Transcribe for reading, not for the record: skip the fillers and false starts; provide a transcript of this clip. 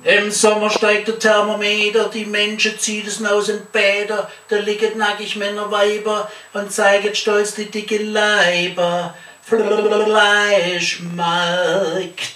Im Sommer steigt der Thermometer, die Menschen ziehen es aus den Bäder, da liegen nackig Männer Weiber und zeigen stolz die dicke Leiber. Fleischmarkt.